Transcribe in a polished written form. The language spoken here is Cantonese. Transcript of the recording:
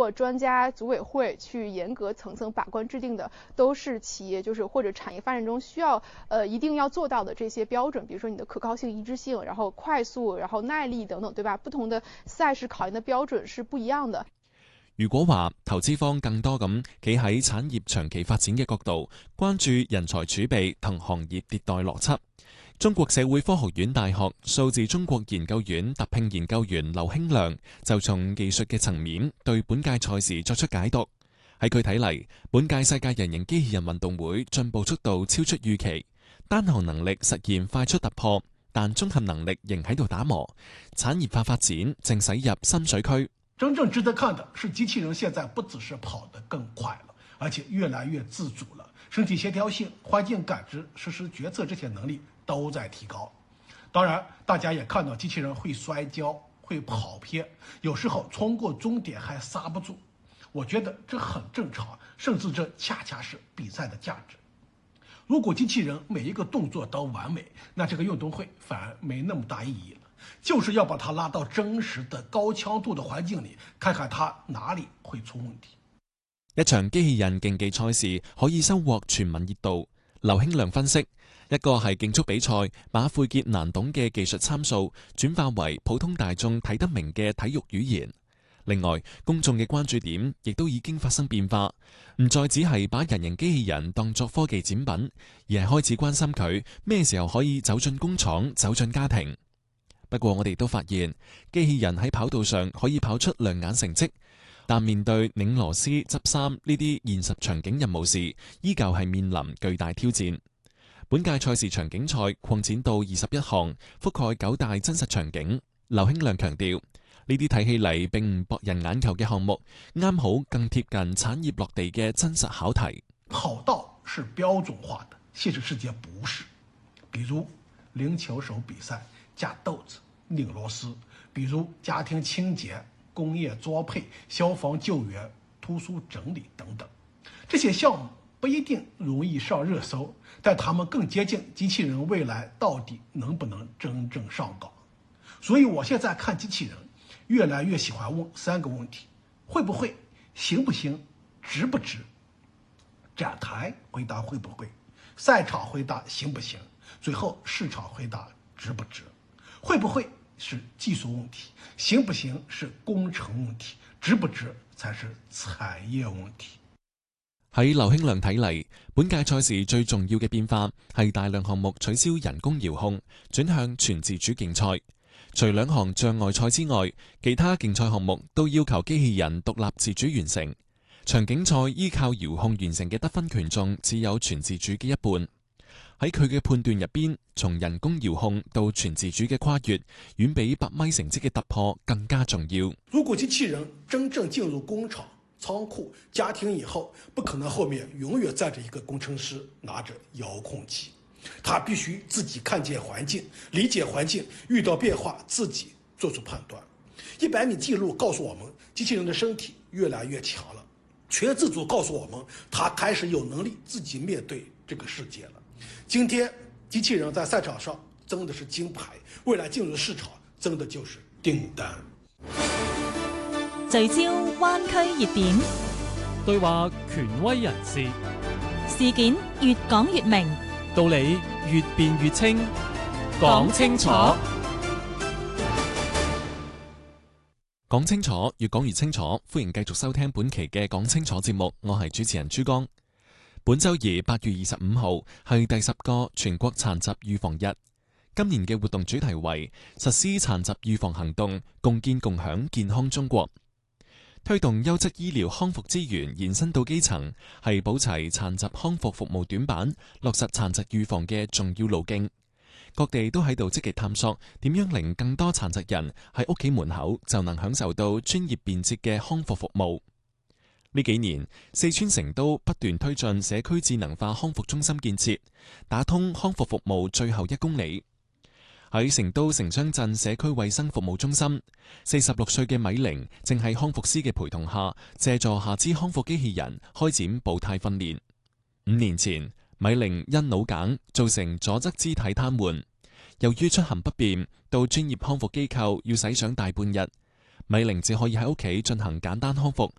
过专家组委会去严格层层把关制定的，都是企业或者产业发展中需要一定要做到的这些标准，比如说你的可靠性、一致性，然后快速，然后耐力等等，对吧？不同的赛事考验的標準是不一樣的。 如果話投資方更多咁企喺產業長期發展嘅角度，關注人才儲備同行業迭代邏輯，中國社會科學院大學數字中國研究院特聘研究員劉興亮就從技術嘅層面對本屆賽事作出解讀。喺佢睇嚟，本屆世界人形機器人運動會進步速度超出預期，單項能力實現快速突破，但綜合能力仍喺度打磨，產業化發展正駛入深水區。 真正值得看的是，機器人現在不只是跑得更快了，而且越來越自主了，身體協調性、環境感知、實施決策這些能力都在提高。當然，大家也看到機器人會摔跤、會跑偏，有時候衝過終點還剎不住。我覺得這很正常，甚至這恰恰是比賽的價值。如果機器人每一個動作都完美，那這個運動會反而沒那麼大意義了。就是要把它拉到真實的高強度的環境裡，看看它哪裡會出問題。 一場機器人競技賽事可以收穫全民熱度。劉興亮分析，一個係競速比賽，把晦澀難懂嘅技術參數轉化為普通大眾睇得明嘅體育語言。另外，公眾嘅關注點亦都已經發生變化，唔再只係把人形機器人當作科技展品，而係開始關心佢咩時候可以走進工廠、走進家庭。不過我哋都發現，機器人喺跑道上可以跑出亮眼成績，但面對擰螺絲、執衫呢啲現實場景任務時，依舊係面臨巨大挑戰。本屆賽事場景賽擴展到21項，覆蓋9大真實場景。劉興亮強調，呢啲睇起嚟並唔博人眼球嘅項目，啱好更貼近產業落地嘅真實考題。 跑道是標準化的，現實世界不是。比如零球手比賽架豆子、擰螺絲，比如家庭清潔、工業作配、消防救援、圖書整理等等。這些項目不一定容易上熱搜，但他們更接近機器人未來到底能不能真正上崗。所以我現在看機器人越來越喜歡問3個問題：會不會、行不行、值不值。展台回答會不會，賽場回答行不行，最後市場回答值不值。會不會是技術問題，行不行是工程問題，值不值才是產業問題。 喺劉興亮睇嚟，本屆賽事最重要嘅變化係大量項目取消人工遙控，轉向全自主競賽。除2項障礙賽之外，其他競賽項目都要求機器人獨立自主完成。場景賽依靠遙控完成嘅得分權重只有全自主嘅一半。喺佢嘅判斷入邊，從人工遙控到全自主嘅跨越，遠比100米成績嘅突破更加重要。 如果機器人真正進入工廠、倉庫、家庭以後，不可能後面永遠站着一個工程師拿着遙控器，他必須自己看見環境，理解環境，遇到變化自己做出判斷。100米記錄告訴我們，機器人的身體越來越強了。全自主告訴我們，他開始有能力自己面對這個世界了。今天機器人在賽場上爭的是金牌，未來進入市場爭的就是訂單。 聚焦灣區熱點， 對話權威人士， 事件越講越明， 道理越辯越清，講清楚。 講清楚，越講越清楚。歡迎繼續收聽本期嘅講清楚節目，我係主持人朱江。本周二8月25號係第10個全國殘疾預防日。今年嘅活動主題為實施殘疾預防行動，共建共享健康中國。推動優質醫療康復資源延伸到基層，係補齊殘疾康復服務短板、落實殘疾預防嘅重要路徑。各地都喺度積極探索點樣令更多殘疾人喺屋企門口就能享受到專業便捷嘅康復服務。呢幾年，四川成都不斷推進社區智能化康復中心建設，打通康復服務最後1公里。喺成都城商鎮社區衛生服務中心，46歲嘅米玲正喺康復師嘅陪同下，借助下肢康復機器人開展步態訓練。5年前，米玲因腦梗造成左側肢體癱瘓，由於出行不便，到專業康復機構要使上大半日，米玲只可以喺屋企進行簡單康復，